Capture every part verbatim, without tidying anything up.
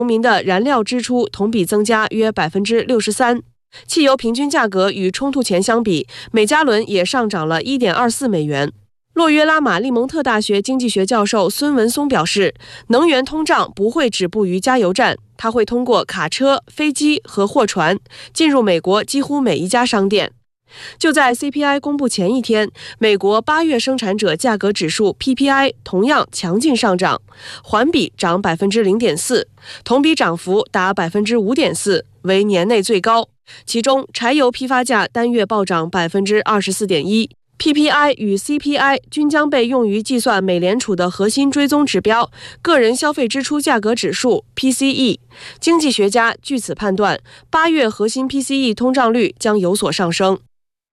农民的燃料支出同比增加约百分之六十三。汽油平均价格与冲突前相比，每加仑也上涨了 一点二四美元。洛约拉玛丽蒙特大学经济学教授孙文松表示，能源通胀不会止步于加油站，它会通过卡车、飞机和货船进入美国几乎每一家商店。就在 C P I 公布前一天，美国八月生产者价格指数 P P I 同样强劲上涨，环比涨 百分之零点四， 同比涨幅达 百分之五点四， 为年内最高。其中柴油批发价单月暴涨 百分之二十四点一。P P I 与 C P I 均将被用于计算美联储的核心追踪指标个人消费支出价格指数 P C E。 经济学家据此判断，八月核心 P C E 通胀率将有所上升。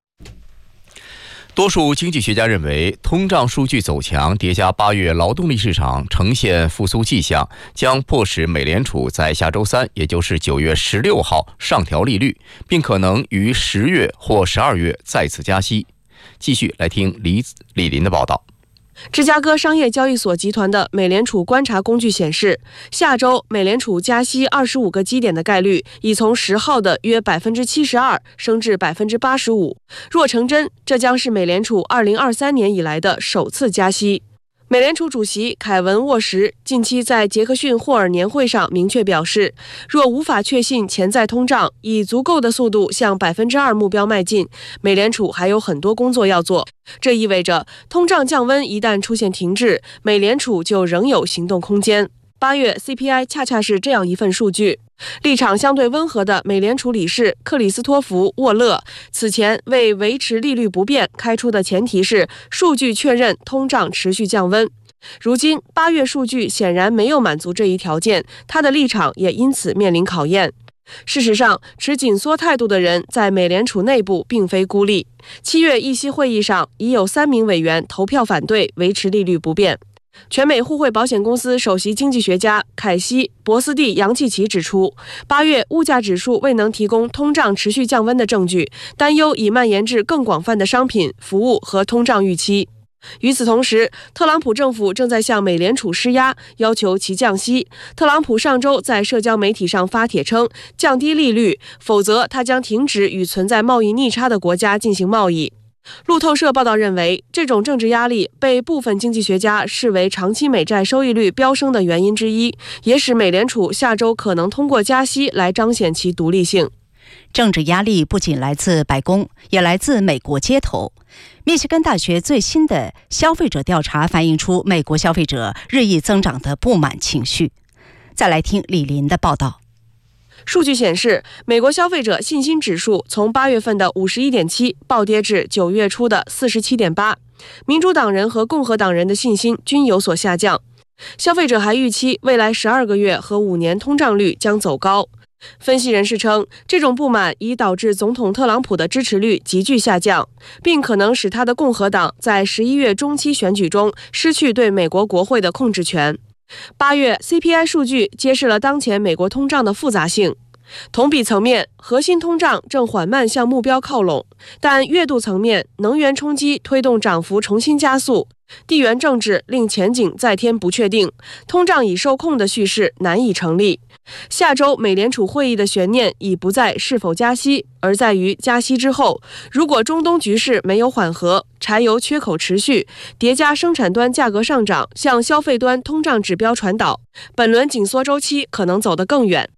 多数经济学家认为，通胀数据走强叠加八月劳动力市场呈现复苏迹象，将迫使美联储在下周三，也就是九月十六号上调利率，并可能于十月或十二月再次加息。继续来听李李林的报道。 芝加哥商业交易所集团的美联储观察工具显示，下周美联储加息二十五个基点的概率已从十号的约 百分之七十二 升至 百分之八十五。 若成真，这将是美联储二零二三年以来的首次加息。美联储主席凯文·沃什近期在杰克逊霍尔年会上明确表示，若无法确信潜在通胀以足够的速度向 百分之二 目标迈进，美联储还有很多工作要做。这意味着通胀降温一旦出现停滞，美联储就仍有行动空间。八月 C P I 恰恰是这样一份数据。立场相对温和的美联储理事克里斯托弗·沃勒此前为维持利率不变开出的前提是数据确认通胀持续降温。如今八月数据显然没有满足这一条件，他的立场也因此面临考验。事实上，持紧缩态度的人在美联储内部并非孤立。七月议息会议上，已有三名委员投票反对维持利率不变。全美互惠保险公司首席经济学家凯西·博斯蒂·杨契奇指出，八月物价指数未能提供通胀持续降温的证据，担忧已蔓延至更广泛的商品、服务和通胀预期。与此同时，特朗普政府正在向美联储施压，要求其降息。特朗普上周在社交媒体上发帖称，降低利率，否则他将停止与存在贸易逆差的国家进行贸易。路透社报道认为，这种政治压力被部分经济学家视为长期美债收益率飙升的原因之一，也使美联储下周可能通过加息来彰显其独立性。 政治压力不仅来自白宫，也来自美国街头。密歇根大学最新的消费者调查反映出美国消费者日益增长的不满情绪。再来听李林的报道。 数据显示，美国消费者信心指数从八月份的 五十一点七 暴跌至九月初的 四十七点八， 民主党人和共和党人的信心均有所下降。消费者还预期未来十二个月和五年通胀率将走高。分析人士称，这种不满已导致总统特朗普的支持率急剧下降，并可能使他的共和党在十一月中期选举中失去对美国国会的控制权。八月 C P I 数据揭示了当前美国通胀的复杂性。同比层面，核心通胀正缓慢向目标靠拢，但月度层面，能源冲击推动涨幅重新加速，地缘政治令前景再添不确定，通胀已受控的叙事难以成立。下周美联储会议的悬念已不在是否加息，而在于加息之后，如果中东局势没有缓和，柴油缺口持续，叠加生产端价格上涨向消费端通胀指标传导，本轮紧缩周期可能走得更远。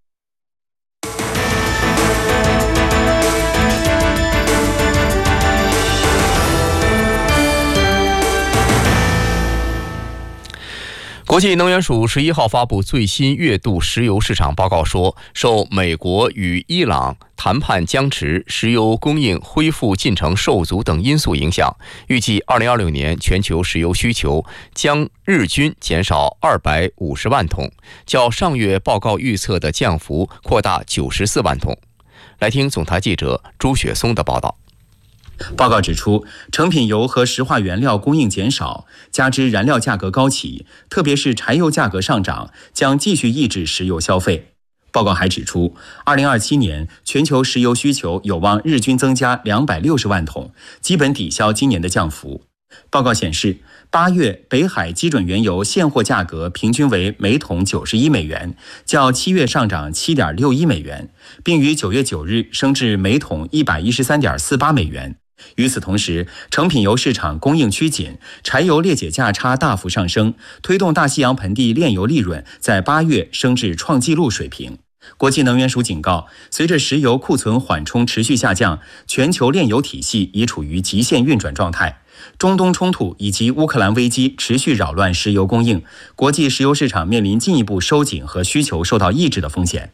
国际能源署十一号发布最新月度石油市场报告说，受美国与伊朗谈判僵持、石油供应恢复进程受阻等因素影响，预计二零二六年全球石油需求将日均减少二百五十万桶，较上月报告预测的降幅扩大九十四万桶。来听总台记者朱雪松的报道。 报告指出，成品油和石化原料供应减少，加之燃料价格高企，特别是柴油价格上涨，将继续抑制石油消费。报告还指出，二零二七年全球石油需求有望日均增加两百六十万桶，基本抵消今年的降幅。 报告显示，八月北海基准原油现货价格平均为每桶九十一美元，较七月上涨 七点六一美元，并于九月九日升至每桶一百一十三点四八美元。与此同时，成品油市场供应趋紧，柴油裂解价差大幅上升，推动大西洋盆地炼油利润在八月升至创纪录水平。国际能源署警告，随着石油库存缓冲持续下降，全球炼油体系已处于极限运转状态。中东冲突以及乌克兰危机持续扰乱石油供应，国际石油市场面临进一步收紧和需求受到抑制的风险。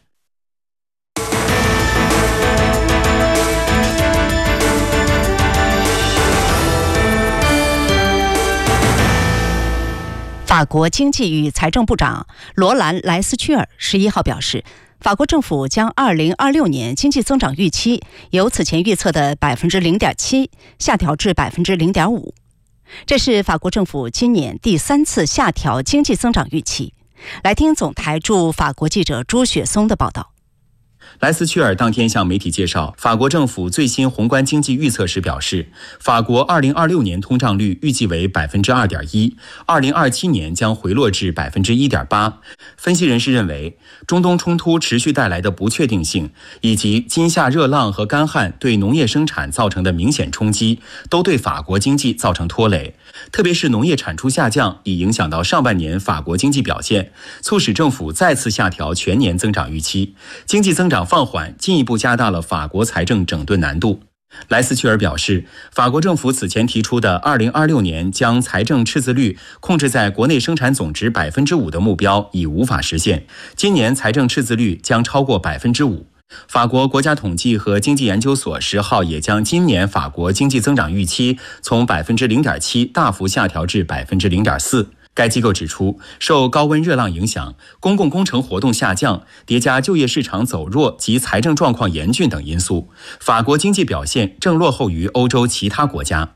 法国经济与财政部长罗兰·莱斯屈尔十一号表示，法国政府将二零二六年经济增长预期由此前预测的 百分之零点七 下调至 百分之零点五。 这是法国政府今年第三次下调经济增长预期。来听总台驻法国记者朱雪松的报道。 莱斯屈尔当天向媒体介绍法国政府最新宏观经济预测时表示，法国二零二六年通胀率预计为 百分之二点一， 二零二七年将回落至 百分之一点八。 分析人士认为，中东冲突持续带来的不确定性，以及今夏热浪和干旱对农业生产造成的明显冲击，都对法国经济造成拖累。特别是农业产出下降已影响到上半年法国经济表现，促使政府再次下调全年增长预期。经济增长放缓进一步加大了法国财政整顿难度。莱斯屈尔表示，法国政府此前提出的二零二六年将财政赤字率控制在国内生产总值 百分之五 的目标已无法实现，今年财政赤字率将超过 百分之五。法国国家统计和经济研究所十号也将今年法国经济增长预期从 百分之零点七 大幅下调至 百分之零点四。该机构指出，受高温热浪影响，公共工程活动下降，叠加就业市场走弱及财政状况严峻等因素，法国经济表现正落后于欧洲其他国家。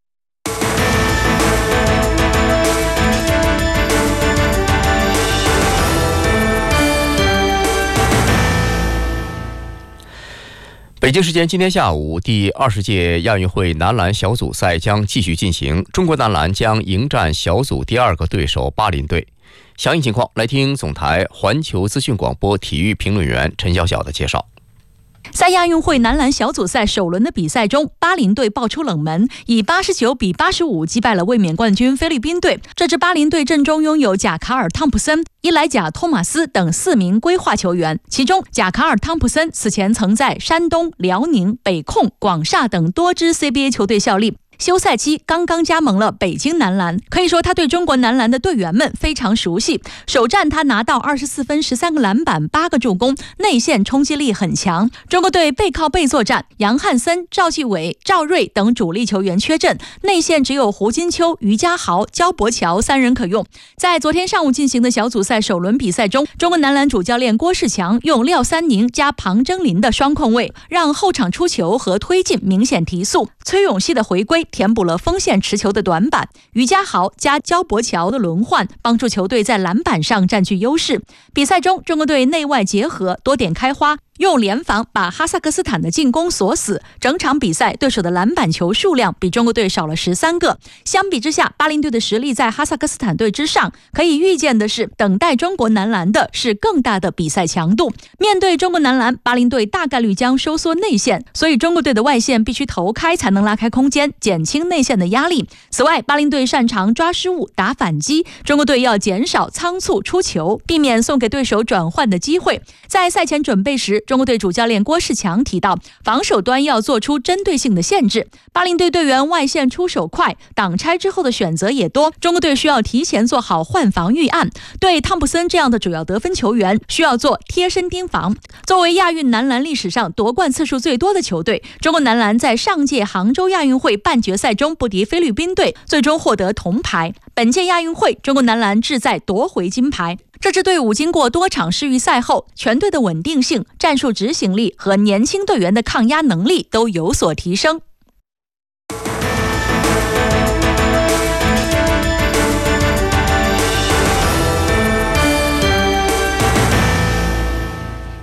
北京时间今天下午，第二十届亚运会男篮小组赛将继续进行，中国男篮将迎战小组第二个对手巴林队。详细情况，来听总台环球资讯广播体育评论员陈晓晓的介绍。 在亚运会男篮小组赛首轮的比赛中，巴林队爆出冷门，以八十九比八十五击败了卫冕冠军菲律宾队。这支巴林队阵中拥有贾卡尔·汤普森、伊莱贾·托马斯等四名归化球员，其中贾卡尔·汤普森此前曾在山东、辽宁、北控、广厦等多支 C B A 球队效力。休赛期刚刚加盟了北京男篮，可以说他对中国男篮的队员们非常熟悉。首战他拿到二十四分、十三个篮板、八个助攻，内线冲击力很强。中国队背靠背作战，杨汉森、赵继伟、赵睿等主力球员缺阵，内线只有胡金秋、于家豪、焦博乔三人可用。在昨天上午进行的小组赛首轮比赛中，中国男篮主教练郭士强用廖三宁加庞争林的双控卫，让后场出球和推进明显提速。崔永熙的回归填补了锋线持球的短板，于家豪加焦博乔的轮换帮助球队在篮板上占据优势。比赛中，中国队内外结合，多点开花，用联防把哈萨克斯坦的进攻锁死。整场比赛对手的篮板球数量比中国队少了十三个。相比之下，巴林队的实力在哈萨克斯坦队之上。可以预见的是，等待中国男篮的是更大的比赛强度。面对中国男篮，巴林队大概率将收缩内线，所以中国队的外线必须投开才能拉开空间，减轻内线的压力。此外，巴林队擅长抓失误、打反击，中国队要减少仓促出球，避免送给对手转换的机会。在赛前准备时，中国队主教练郭士强提到，防守端要做出针对性的限制。巴林队队员外线出手快，挡拆之后的选择也多，中国队需要提前做好换防预案。对汤普森这样的主要得分球员，需要做贴身盯防。作为亚运男篮历史上夺冠次数最多的球队，中国男篮在上届杭州亚运会半决赛中不敌菲律宾队，最终获得铜牌。本届亚运会，中国男篮志在夺回金牌。这支队伍经过多场世预赛后，全队的稳定性、战术执行力和年轻队员的抗压能力都有所提升。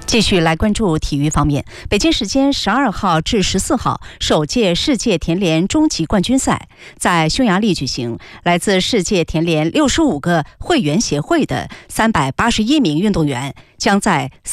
继续来关注体育方面，北京时间十二号至十四号，首届世界田联终极冠军赛在匈牙利举行。来自世界田联六十五个会员协会的三百八十一名运动员将在